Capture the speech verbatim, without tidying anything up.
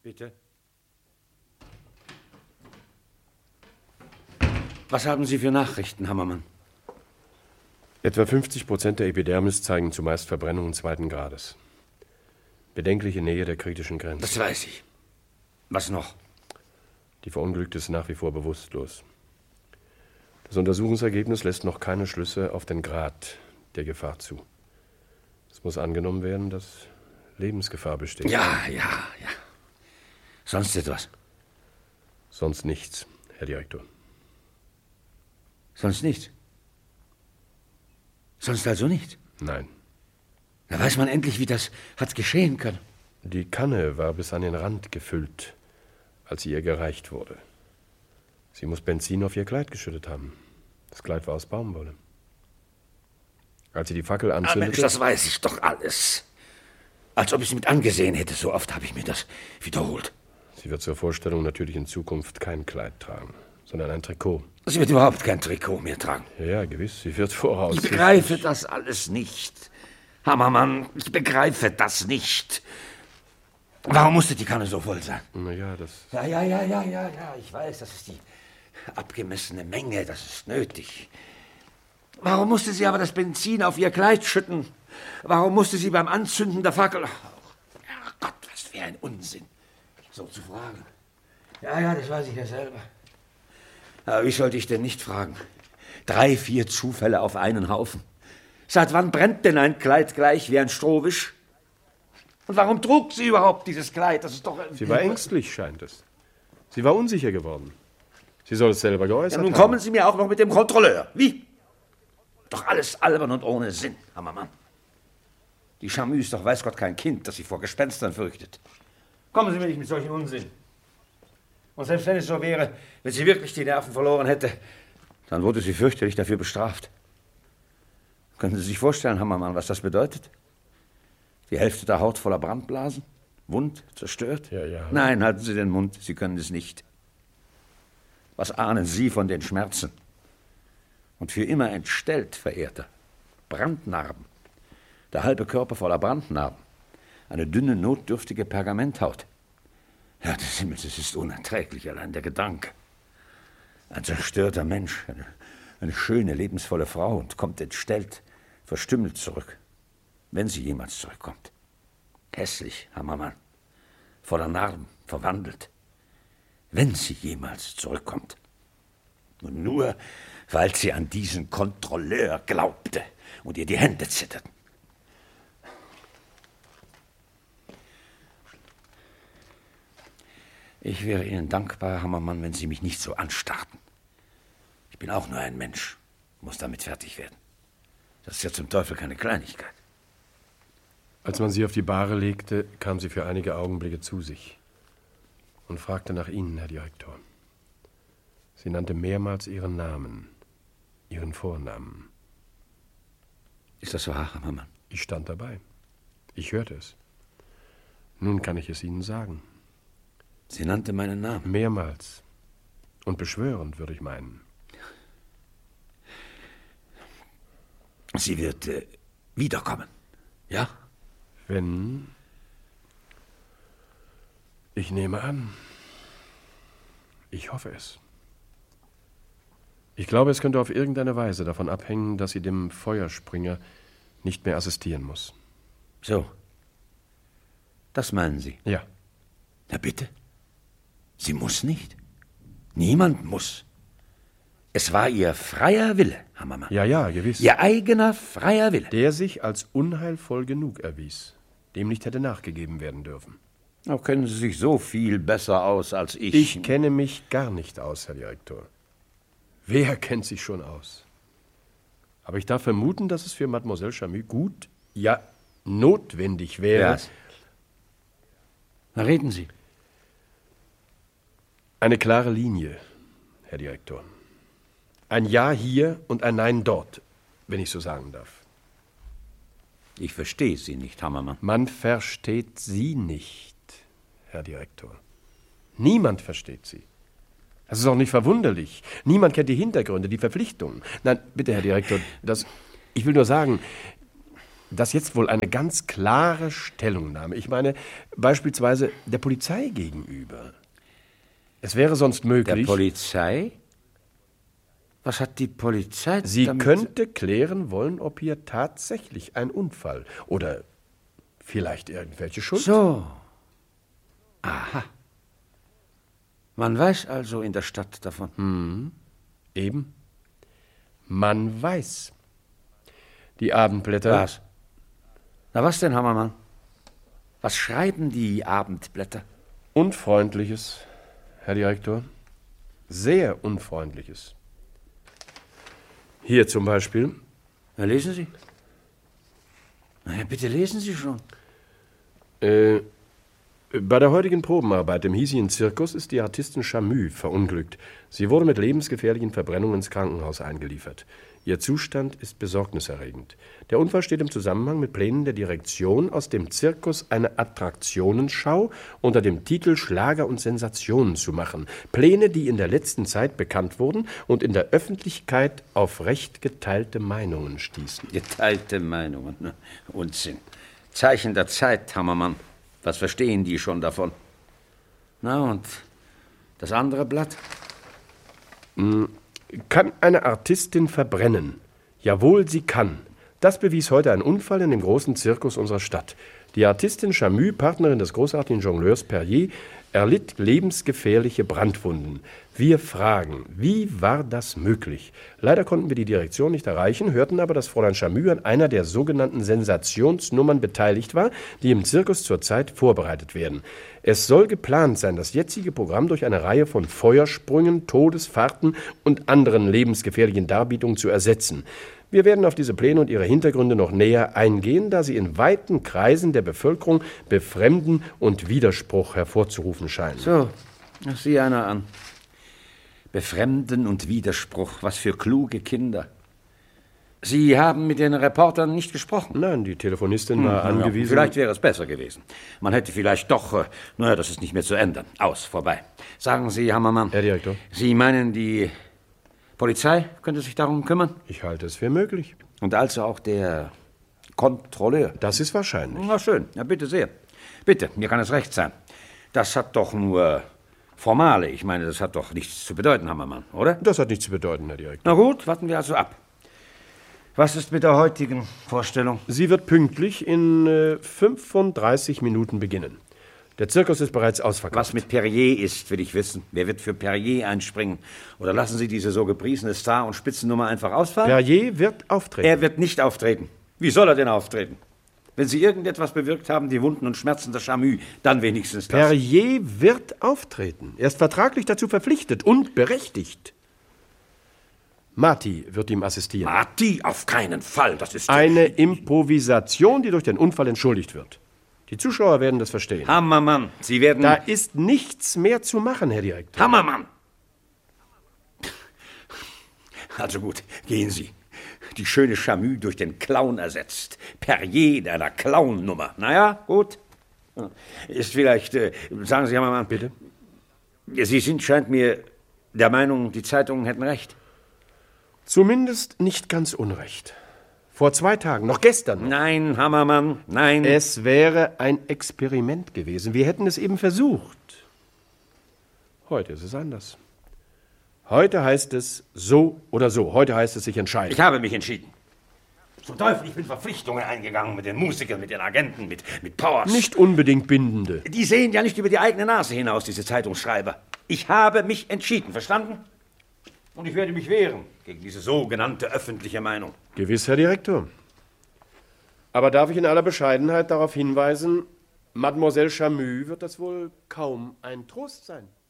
Bitte. Was haben Sie für Nachrichten, Hammermann? Etwa fünfzig Prozent der Epidermis zeigen zumeist Verbrennungen zweiten Grades. Bedenkliche Nähe der kritischen Grenze. Das weiß ich. Was noch? Die Verunglückte ist nach wie vor bewusstlos. Das Untersuchungsergebnis lässt noch keine Schlüsse auf den Grad der Gefahr zu. Es muss angenommen werden, dass Lebensgefahr besteht. Ja, ja, ja. Sonst etwas? Sonst nichts, Herr Direktor. Sonst nichts? Sonst also nicht? Nein. Da weiß man endlich, wie das hat geschehen können. Die Kanne war bis an den Rand gefüllt, als sie ihr gereicht wurde. Sie muss Benzin auf ihr Kleid geschüttet haben. Das Kleid war aus Baumwolle. Als sie die Fackel anzündete... Ah, Mensch, das weiß ich doch alles. Als ob ich es mit angesehen hätte. So oft habe ich mir das wiederholt. Sie wird zur Vorstellung natürlich in Zukunft kein Kleid tragen, sondern ein Trikot. Sie wird überhaupt kein Trikot mehr tragen. Ja, ja, gewiss. Sie wird voraus... Ich begreife das alles nicht. Hammermann, ich begreife das nicht. Warum musste die Kanne so voll sein? Na ja, das... Ja, ja, ja, ja, ja, ja. Ich weiß, das ist die abgemessene Menge. Das ist nötig. Warum musste sie aber das Benzin auf ihr Kleid schütten? Warum musste sie beim Anzünden der Fackel... Ach Gott, was für ein Unsinn. So zu fragen. Ja, ja, das weiß ich ja selber. Aber wie sollte ich denn nicht fragen? Drei, vier Zufälle auf einen Haufen. Seit wann brennt denn ein Kleid gleich wie ein Strohwisch? Und warum trug sie überhaupt dieses Kleid? Das ist doch... Sie war ängstlich, scheint es. Sie war unsicher geworden. Sie soll es selber geäußert haben. Ja, nun kommen Sie mir auch noch mit dem Kontrolleur. Wie? Doch alles albern und ohne Sinn, Hammermann. Die Charmü ist doch weiß Gott kein Kind, das sich vor Gespenstern fürchtet. Kommen Sie mir nicht mit solchen Unsinn. Und selbst wenn es so wäre, wenn sie wirklich die Nerven verloren hätte, dann wurde sie fürchterlich dafür bestraft. Können Sie sich vorstellen, Hammermann, was das bedeutet? Die Hälfte der Haut voller Brandblasen? Wund, zerstört? Ja, ja. Nein, halten Sie den Mund, Sie können es nicht. Was ahnen Sie von den Schmerzen? Und für immer entstellt, Verehrter. Brandnarben. Der halbe Körper voller Brandnarben. Eine dünne, notdürftige Pergamenthaut. Ja, des Himmels, es ist unerträglich, allein der Gedanke. Ein zerstörter Mensch, eine, eine schöne, lebensvolle Frau und kommt entstellt, verstümmelt zurück. Wenn sie jemals zurückkommt. Hässlich, Hammermann. Voller Narben, verwandelt. Wenn sie jemals zurückkommt. Und nur, weil sie an diesen Kontrolleur glaubte und ihr die Hände zitterten. Ich wäre Ihnen dankbar, Hammermann, wenn Sie mich nicht so anstarrten. Ich bin auch nur ein Mensch, muss damit fertig werden. Das ist ja zum Teufel keine Kleinigkeit. Als man sie auf die Bahre legte, kam sie für einige Augenblicke zu sich und fragte nach Ihnen, Herr Direktor. Sie nannte mehrmals Ihren Namen, Ihren Vornamen. Ist das wahr, Hammermann? Ich stand dabei. Ich hörte es. Nun kann ich es Ihnen sagen. Sie nannte meinen Namen? Mehrmals. Und beschwörend, würde ich meinen. Sie wird äh, wiederkommen, ja? Wenn... Ich nehme an. Ich hoffe es. Ich glaube, es könnte auf irgendeine Weise davon abhängen, dass sie dem Feuerspringer nicht mehr assistieren muss. So. Das meinen Sie? Ja. Na bitte. Sie muss nicht. Niemand muss. Es war ihr freier Wille, Hammermann. Ja, ja, gewiss. Ihr eigener freier Wille. Der sich als unheilvoll genug erwies, dem nicht hätte nachgegeben werden dürfen. Auch kennen Sie sich so viel besser aus als ich. Ich kenne mich gar nicht aus, Herr Direktor. Wer kennt sich schon aus? Aber ich darf vermuten, dass es für Mademoiselle Charmü gut, ja, notwendig wäre... Ja. Na, reden Sie. Eine klare Linie, Herr Direktor. Ein Ja hier und ein Nein dort, wenn ich so sagen darf. Ich verstehe Sie nicht, Hammermann. Man versteht Sie nicht, Herr Direktor. Niemand versteht Sie. Das ist auch nicht verwunderlich. Niemand kennt die Hintergründe, die Verpflichtungen. Nein, bitte, Herr Direktor, das... Ich will nur sagen... das jetzt wohl eine ganz klare Stellungnahme. Ich meine, beispielsweise der Polizei gegenüber. Es wäre sonst möglich... Der Polizei? Was hat die Polizei Sie damit? könnte klären wollen, ob hier tatsächlich ein Unfall oder vielleicht irgendwelche Schuld... So. Aha. Man weiß also in der Stadt davon. Hm, eben. Man weiß. Die Abendblätter... Was? Na was denn, Hammermann? Was schreiben die Abendblätter? Unfreundliches, Herr Direktor. Sehr Unfreundliches. Hier zum Beispiel. Na, lesen Sie. Na ja, bitte lesen Sie schon. Äh, bei der heutigen Probenarbeit im hiesigen Zirkus ist die Artistin Chamü verunglückt. Sie wurde mit lebensgefährlichen Verbrennungen ins Krankenhaus eingeliefert. Ihr Zustand ist besorgniserregend. Der Unfall steht im Zusammenhang mit Plänen der Direktion, aus dem Zirkus eine Attraktionenschau unter dem Titel Schlager und Sensationen zu machen. Pläne, die in der letzten Zeit bekannt wurden und in der Öffentlichkeit auf recht geteilte Meinungen stießen. Geteilte Meinungen? Ne? Unsinn. Zeichen der Zeit, Hammermann. Was verstehen die schon davon? Na und das andere Blatt? Hm. Kann eine Artistin verbrennen? Jawohl, sie kann. Das bewies heute ein Unfall in dem großen Zirkus unserer Stadt. Die Artistin Chamü, Partnerin des großartigen Jongleurs Perrier, erlitt lebensgefährliche Brandwunden. Wir fragen, wie war das möglich? Leider konnten wir die Direktion nicht erreichen, hörten aber, dass Fräulein Chamü an einer der sogenannten Sensationsnummern beteiligt war, die im Zirkus zurzeit vorbereitet werden. Es soll geplant sein, das jetzige Programm durch eine Reihe von Feuersprüngen, Todesfahrten und anderen lebensgefährlichen Darbietungen zu ersetzen. Wir werden auf diese Pläne und ihre Hintergründe noch näher eingehen, da sie in weiten Kreisen der Bevölkerung befremden und Widerspruch hervorzurufen scheinen. So, sieh einer an. Befremden und Widerspruch, was für kluge Kinder. Sie haben mit den Reportern nicht gesprochen? Nein, die Telefonistin hm, war angewiesen. Ja, vielleicht wäre es besser gewesen. Man hätte vielleicht doch, äh, naja, das ist nicht mehr zu ändern. Aus, vorbei. Sagen Sie, Hammermann. Herr Direktor. Sie meinen, die Polizei könnte sich darum kümmern? Ich halte es für möglich. Und also auch der Kontrolleur? Das ist wahrscheinlich. Na schön, ja bitte sehr. Bitte, mir kann es recht sein. Das hat doch nur formale, ich meine, das hat doch nichts zu bedeuten, Hammermann, oder? Das hat nichts zu bedeuten, Herr Direktor. Na gut, warten wir also ab. Was ist mit der heutigen Vorstellung? Sie wird pünktlich in äh, fünfunddreißig Minuten beginnen. Der Zirkus ist bereits ausverkauft. Was mit Perrier ist, will ich wissen. Wer wird für Perrier einspringen? Oder lassen Sie diese so gepriesene Star- und Spitzennummer einfach ausfallen? Perrier wird auftreten. Er wird nicht auftreten. Wie soll er denn auftreten? Wenn Sie irgendetwas bewirkt haben, die Wunden und Schmerzen der Chamü, dann wenigstens das. Perrier wird auftreten. Er ist vertraglich dazu verpflichtet und berechtigt. Marty wird ihm assistieren. Marty? Auf keinen Fall. Das ist eine Improvisation, die durch den Unfall entschuldigt wird. Die Zuschauer werden das verstehen. Hammermann, Sie werden... Da ist nichts mehr zu machen, Herr Direktor. Hammermann! Also gut, gehen Sie. Die schöne Chamü durch den Clown ersetzt. Perrier in einer Clown-Nummer. Naja, gut. Ist vielleicht... Äh, sagen Sie, Hammermann... Bitte? Sie sind, scheint mir, der Meinung, die Zeitungen hätten recht. Zumindest nicht ganz unrecht. Vor zwei Tagen, noch gestern. Nein, Hammermann, nein. Es wäre ein Experiment gewesen. Wir hätten es eben versucht. Heute ist es anders. Heute heißt es so oder so. Heute heißt es sich entscheiden. Ich habe mich entschieden. Zum Teufel, ich bin Verpflichtungen eingegangen mit den Musikern, mit den Agenten, mit, mit Powers. Nicht unbedingt bindende. Die sehen ja nicht über die eigene Nase hinaus, diese Zeitungsschreiber. Ich habe mich entschieden, verstanden? Und ich werde mich wehren gegen diese sogenannte öffentliche Meinung. Gewiss, Herr Direktor. Aber darf ich in aller Bescheidenheit darauf hinweisen, Mademoiselle Chamü wird das wohl kaum ein Trost sein.